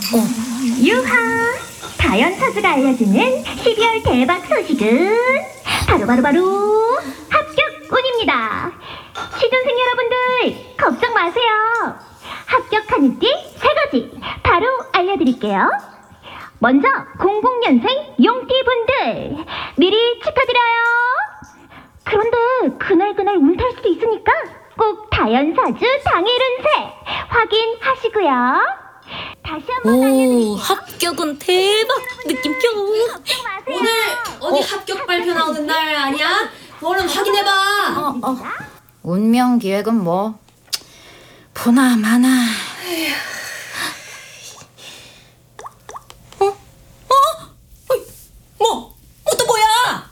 유하! 다연사주가 알려주는 12월 대박 소식은 바로 합격운입니다. 취준생 여러분들 걱정 마세요. 합격하는 띠 3가지 바로 알려드릴게요. 먼저 00년생 용띠분들 미리 축하드려요. 그런데 그날 운 탈 수도 있으니까 꼭 다연사주 당일 운세 확인하시고요. 다시 한번 알려드릴게요. 합격은 대박 느낌표. 걱정 마세요. 오늘 어디 합격 발표 나오는 날 아니야? 얼른 확인해봐. 운명 기획은 뭐 보나마나. 또 뭐야?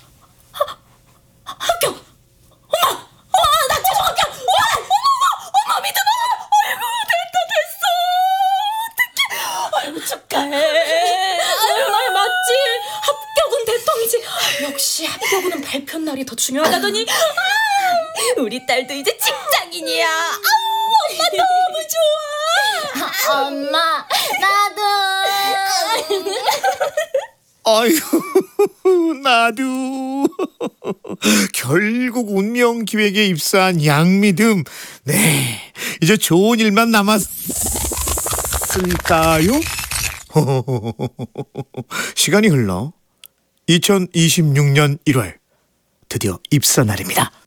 합격! 나 최종 합격! 어머, 믿어봐! 아이고, 됐어! 어떡해! 아이고, 축하해! 아유, 말 맞지? 합격은 대통이지. 역시 합격은 발표 날이 더 중요하다더니. 우리 딸도 이제 직장인이야. 엄마 너무 좋아! 엄마 나도. 아이고, 나도. 결국 운명 기획에 입사한 양미듬. 네, 이제 좋은 일만 남았을까요? 시간이 흘러 2026년 1월 드디어 입사 날입니다.